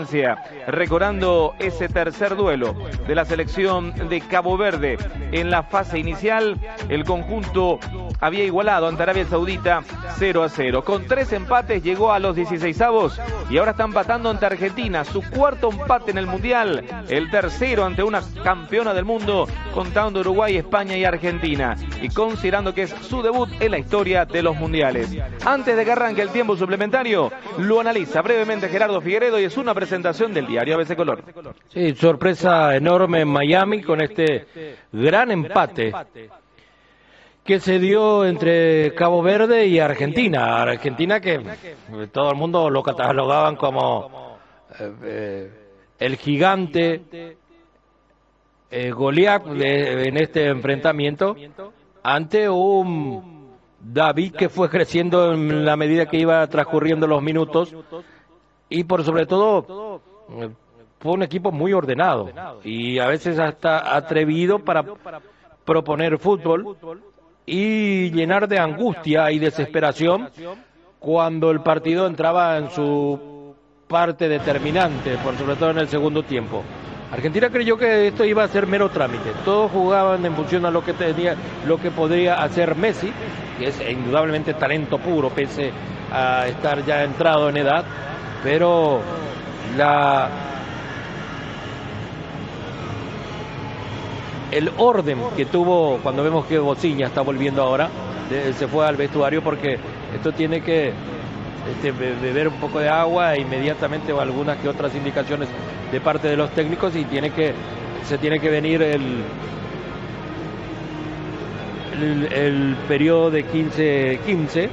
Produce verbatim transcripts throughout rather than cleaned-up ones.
Francia, recordando ese tercer duelo de la selección de Cabo Verde. En la fase inicial, el conjunto había igualado ante Arabia Saudita cero a cero. Con tres empates llegó a los dieciseisavos y ahora está empatando ante Argentina, su cuarto empate en el Mundial, el tercero ante una campeona del mundo, contando Uruguay, España y Argentina, y considerando que es su debut en la historia de los mundiales. Antes de que arranque el tiempo suplementario, lo analiza brevemente Gerardo Figueredo y es una presentación del diario A B C Color. Sí, sorpresa enorme en Miami con este gran empate que se dio entre Cabo Verde y Argentina. Argentina que todo el mundo lo catalogaban como eh, eh, el gigante eh, Goliat de, en este enfrentamiento ante un David que fue creciendo en la medida que iba transcurriendo los minutos y por sobre todo eh, fue un equipo muy ordenado y a veces hasta atrevido para proponer fútbol y llenar de angustia y desesperación cuando el partido entraba en su parte determinante, por sobre todo en el segundo tiempo. Argentina creyó que esto iba a ser mero trámite. Todos jugaban en función a lo que tenía, lo que podría hacer Messi, que es indudablemente talento puro, pese a estar ya entrado en edad, pero la el orden que tuvo cuando vemos que Bociña está volviendo ahora, de, se fue al vestuario porque esto tiene que este, beber un poco de agua e inmediatamente o algunas que otras indicaciones de parte de los técnicos y tiene que se tiene que venir el el, el periodo de quince quince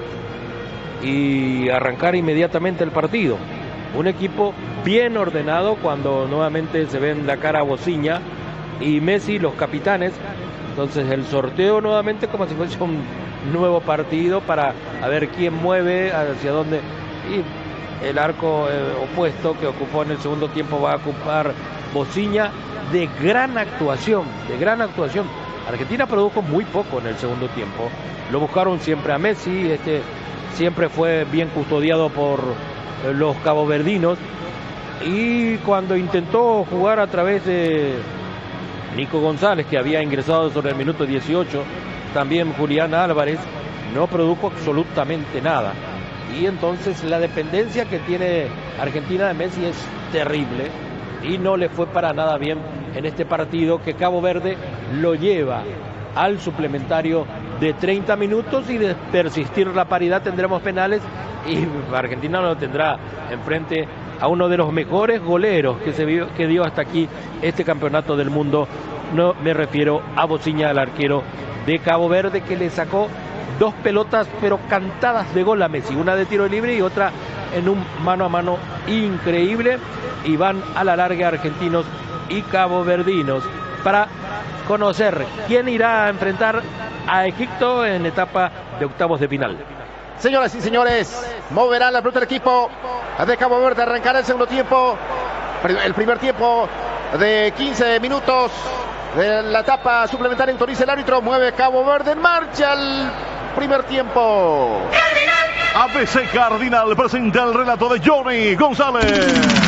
y arrancar inmediatamente el partido. Un equipo bien ordenado cuando nuevamente se ven la cara a Bociña y Messi, los capitanes. Entonces el sorteo nuevamente como si fuese un nuevo partido para a ver quién mueve, hacia dónde, y el arco eh, opuesto que ocupó en el segundo tiempo va a ocupar Bociña, de gran actuación, de gran actuación. Argentina produjo muy poco en el segundo tiempo, lo buscaron siempre a Messi, este siempre fue bien custodiado por eh, los caboverdinos, y cuando intentó jugar a través de Nico González, que había ingresado sobre el minuto dieciocho, también Julián Álvarez, no produjo absolutamente nada. Y entonces la dependencia que tiene Argentina de Messi es terrible y no le fue para nada bien en este partido, que Cabo Verde lo lleva al suplementario de treinta minutos y de persistir la paridad tendremos penales y Argentina lo tendrá enfrente a uno de los mejores goleros que se vio, que dio hasta aquí este campeonato del mundo. No me refiero a Bociña, el arquero de Cabo Verde, que le sacó dos pelotas pero cantadas de gol a Messi, una de tiro libre y otra en un mano a mano increíble, y van a la larga argentinos y caboverdinos para conocer quién irá a enfrentar a Egipto en etapa de octavos de final. Señoras y señores, moverá la pelota del equipo de Cabo Verde, arrancará el segundo tiempo, el primer tiempo de quince minutos de la etapa suplementaria, autoriza el árbitro, mueve Cabo Verde, en marcha el primer tiempo. A B C Cardinal presenta el relato de Johnny González.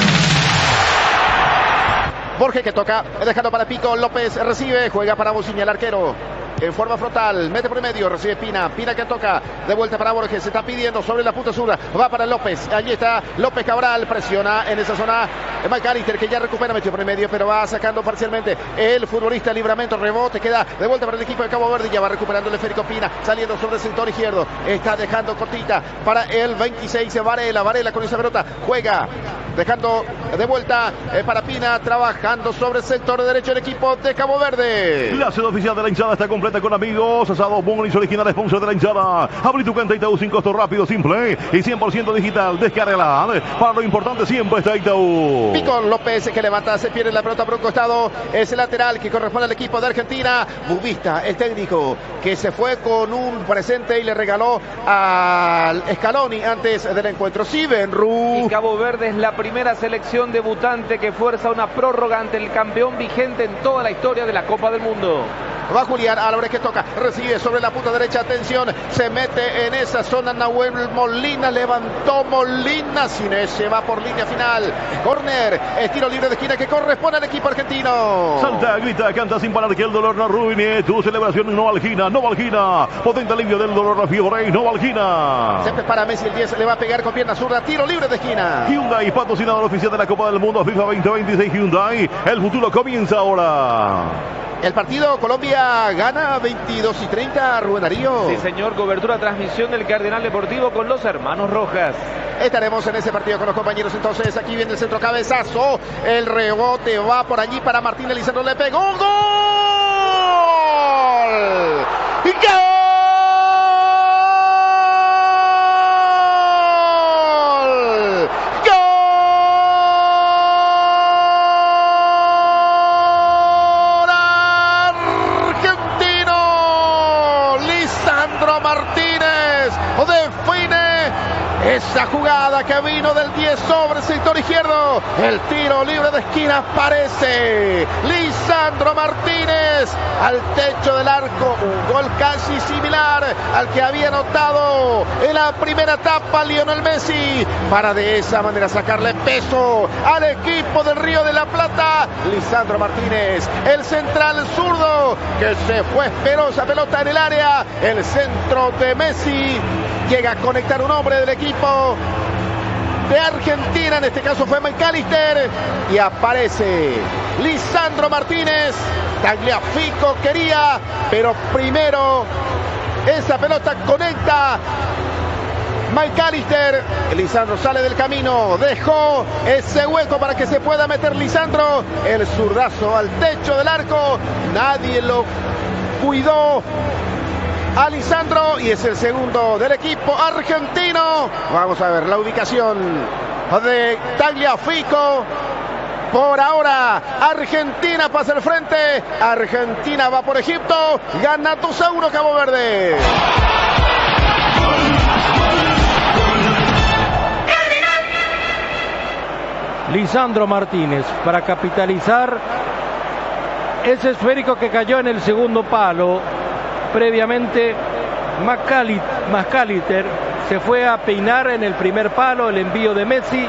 Borges que toca, dejando para Pico, López recibe, juega para Bociña, el arquero. En forma frontal, mete por el medio, recibe Pina, Pina que toca, de vuelta para Borges, se está pidiendo sobre la punta sur, va para López, allí está López Cabral, presiona en esa zona McAllister, que ya recupera, metió por el medio, pero va sacando parcialmente el futbolista, Libramento, rebote, queda de vuelta para el equipo de Cabo Verde, ya va recuperando el esférico Pina, saliendo sobre el sector izquierdo, está dejando cortita para el veintiséis, Varela, Varela con esa pelota, juega, dejando de vuelta eh, para Pina, trabajando sobre el sector derecho del equipo de Cabo Verde. La sede oficial de la hinchada está completa con amigos, asado Bonis original, sponsor de la hinchada. Abrí tu cuenta Itaú sin costo, rápido, simple y cien por ciento digital. Descárgala. Para lo importante siempre está Itaú. Picón López que levanta, se pierde la pelota por un costado, es el lateral que corresponde al equipo de Argentina. Bubista, el técnico, que se fue con un presente y le regaló al Scaloni antes del encuentro. Sibenru. Y Cabo Verde es la primera selección debutante que fuerza una prórroga ante el campeón vigente en toda la historia de la Copa del Mundo. Va Julián Álvarez que toca. Recibe sobre la punta derecha. Atención. Se mete en esa zona Nahuel Molina. Levantó Molina. Sin ese va por línea final. Corner. Estilo libre de esquina que corresponde al equipo argentino. Salta, grita, canta sin parar que el dolor no arruine tu celebración. Novalgina, Novalgina. Potente alivio del dolor, la fiebre. Novalgina. Se prepara Messi. El diez le va a pegar con pierna zurda. Tiro libre de esquina. Hyundai, patrocinador oficial de la Copa del Mundo FIFA veinte veintiséis. Hyundai. El futuro comienza ahora. El partido Colombia gana veintidós y treinta, Rubén Darío. Sí, señor. Cobertura, transmisión del Cardenal Deportivo con los hermanos Rojas. Estaremos en ese partido con los compañeros. Entonces, aquí viene el centro cabezazo. El rebote va por allí para Martínez. Lisandro le pegó. ¡Gol! ¡Y gol! Martínez define esa jugada que vino del diez sobre el sector izquierdo. El tiro libre de esquina aparece Lisandro Martínez al techo del arco. Un gol casi similar al que había anotado en la primera etapa Lionel Messi, para de esa manera sacarle peso al equipo del Río de la Plata. Lisandro Martínez, el central zurdo que se fue, esperó esa pelota en el área. El centro de Messi llega a conectar un hombre del equipo de Argentina, en este caso fue McAllister, y aparece Lisandro Martínez. Tagliafico quería, pero primero esa pelota conecta McAllister. Lisandro sale del camino, dejó ese hueco para que se pueda meter Lisandro. El zurdazo al techo del arco, nadie lo cuidó a Lisandro, y es el segundo del equipo argentino. Vamos a ver la ubicación de Tagliafico. Por ahora, Argentina pasa al frente. Argentina va por Egipto. Gana dos a uno Cabo Verde. Lisandro Martínez para capitalizar ese esférico que cayó en el segundo palo. Previamente McAllister se fue a peinar en el primer palo, el envío de Messi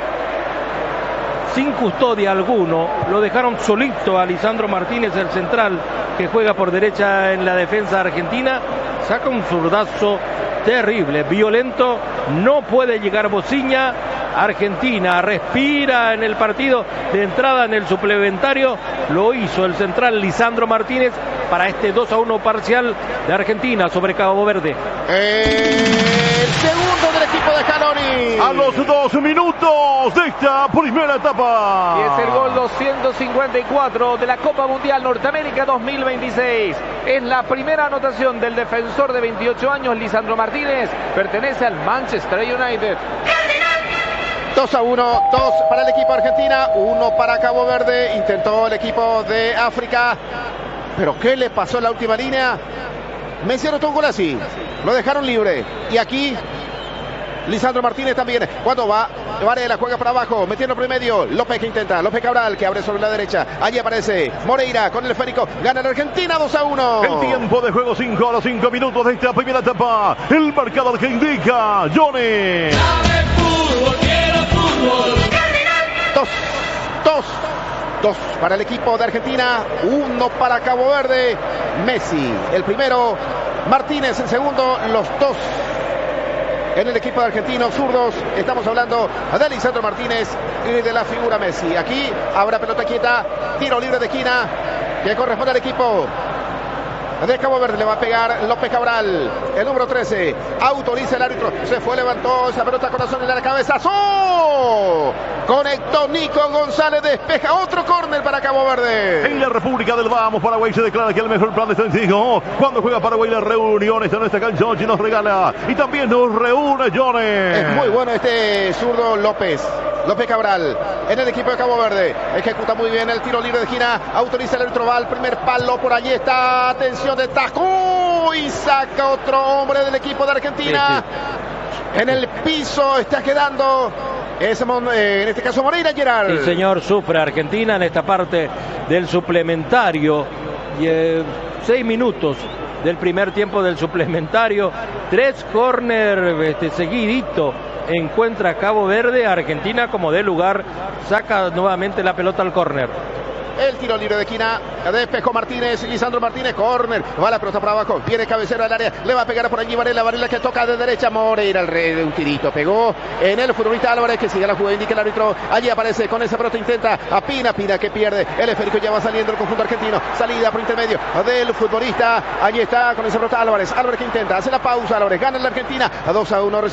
sin custodia alguno, lo dejaron solito a Lisandro Martínez, el central que juega por derecha en la defensa argentina. Saca un zurdazo terrible, violento, no puede llegar Bociña. Argentina respira en el partido de entrada en el suplementario. Lo hizo el central Lisandro Martínez para este dos a uno parcial de Argentina sobre Cabo Verde. El segundo del equipo de Scaloni. A los dos minutos de esta primera etapa. Y es el gol doscientos cincuenta y cuatro de la Copa Mundial Norteamérica dos mil veintiséis. Es la primera anotación del defensor de veintiocho años, Lisandro Martínez. Pertenece al Manchester United. dos a uno, dos para el equipo de Argentina, uno para Cabo Verde. Intentó el equipo de África, pero ¿qué le pasó en la última línea? Messi anotó un gol así, lo dejaron libre. Y aquí Lisandro Martínez también, cuando va Varela, juega para abajo, metiendo por el medio. López que intenta, López Cabral que abre sobre la derecha. Allí aparece Moreira con el esférico. Gana la Argentina dos a uno. El tiempo de juego cinco a los cinco minutos de esta primera etapa. El marcador que indica Johnny. Dos, dos, dos para el equipo de Argentina, uno para Cabo Verde. Messi, el primero, Martínez, el segundo, los dos en el equipo de argentinos zurdos. Estamos hablando de Lisandro Martínez y de la figura Messi. Aquí habrá pelota quieta, tiro libre de esquina que corresponde al equipo de Cabo Verde. Le va a pegar López Cabral, el número trece. Autoriza el árbitro. Se fue, levantó esa pelota, corazón en la cabeza. ¡Oh! Conectó Nico González, despeja otro córner para Cabo Verde. En la República del Vamos, Paraguay se declara que el mejor plan de sencillo. Cuando juega Paraguay, la reunión está en esta cancha y nos regala. Y también nos reúne Johnny. Es muy bueno este zurdo López. López Cabral en el equipo de Cabo Verde. Ejecuta muy bien el tiro libre de esquina. Autoriza el árbitro, va al primer palo. Por allí está. Atención de tajo. Y saca otro hombre del equipo de Argentina. Sí, sí. En el piso está quedando. Es, eh, en este caso Moreira, Gerard. Sí, señor, sufre Argentina en esta parte del suplementario. eh, seis minutos del primer tiempo del suplementario. Tres córner este, seguidito encuentra Cabo Verde. Argentina, como de lugar, saca nuevamente la pelota al córner. El tiro libre de esquina, despejó Martínez, Lisandro Martínez, córner, va la pelota para abajo, viene cabecero al área, le va a pegar por allí Varela, Varela que toca de derecha, Moreira al rey de un tirito, pegó en el futbolista Álvarez que sigue la jugada, indica el árbitro, allí aparece con esa pelota, intenta a Pina, Pina que pierde, el esférico ya va saliendo el conjunto argentino, salida por intermedio del futbolista, allí está con esa pelota Álvarez, Álvarez que intenta, hace la pausa, Álvarez gana en la Argentina, a dos a uno.